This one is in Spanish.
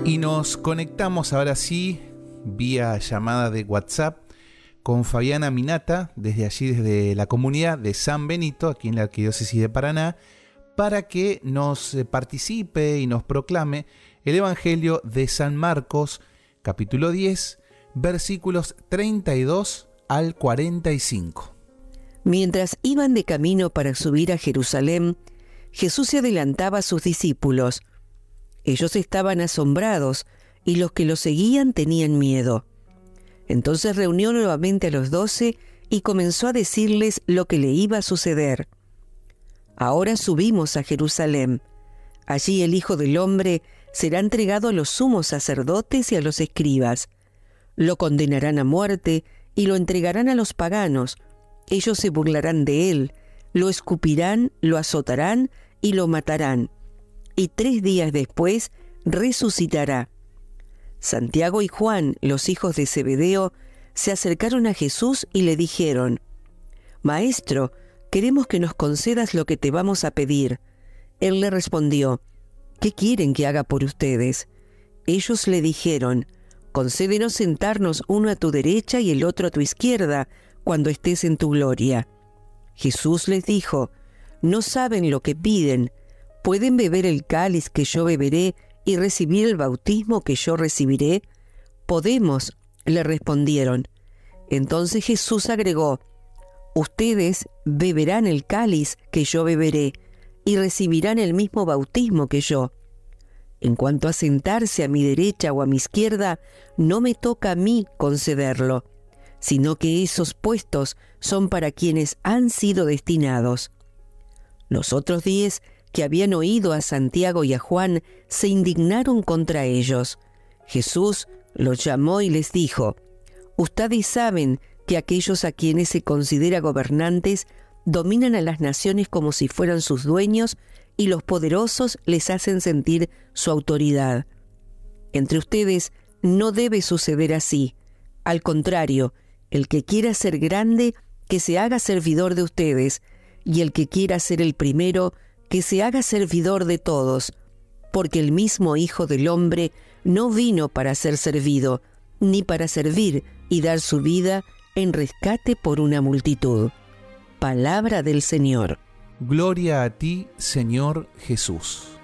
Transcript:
Y nos conectamos ahora sí, vía llamada de WhatsApp, con Fabiana Minata, desde allí, desde la comunidad de San Benito, aquí en la Arquidiócesis de Paraná, para que nos participe y nos proclame el Evangelio de San Marcos, capítulo 10, versículos 32 al 45. Mientras iban de camino para subir a Jerusalén, Jesús se adelantaba a sus discípulos. Ellos estaban asombrados y los que lo seguían tenían miedo. Entonces reunió nuevamente a los 12 y comenzó a decirles lo que le iba a suceder. Ahora subimos a Jerusalén. Allí el Hijo del Hombre será entregado a los sumos sacerdotes y a los escribas. Lo condenarán a muerte y lo entregarán a los paganos. Ellos se burlarán de él, lo escupirán, lo azotarán y lo matarán. Y 3 días después resucitará. Santiago y Juan, los hijos de Zebedeo, se acercaron a Jesús y le dijeron: «Maestro, queremos que nos concedas lo que te vamos a pedir». Él le respondió: «¿Qué quieren que haga por ustedes?». Ellos le dijeron: «Concédenos sentarnos uno a tu derecha y el otro a tu izquierda, cuando estés en tu gloria». Jesús les dijo: «No saben lo que piden. ¿Pueden beber el cáliz que yo beberé y recibir el bautismo que yo recibiré?». «Podemos», le respondieron. Entonces Jesús agregó: «Ustedes beberán el cáliz que yo beberé y recibirán el mismo bautismo que yo. En cuanto a sentarse a mi derecha o a mi izquierda, no me toca a mí concederlo, sino que esos puestos son para quienes han sido destinados». Los otros 10 que habían oído a Santiago y a Juan se indignaron contra ellos. Jesús los llamó y les dijo: «Ustedes saben que aquellos a quienes se considera gobernantes dominan a las naciones como si fueran sus dueños y los poderosos les hacen sentir su autoridad. Entre ustedes no debe suceder así. Al contrario, el que quiera ser grande, que se haga servidor de ustedes, y el que quiera ser el primero, que se haga servidor de todos, porque el mismo Hijo del Hombre no vino para ser servido, ni para servir y dar su vida en rescate por una multitud». Palabra del Señor. Gloria a ti, Señor Jesús.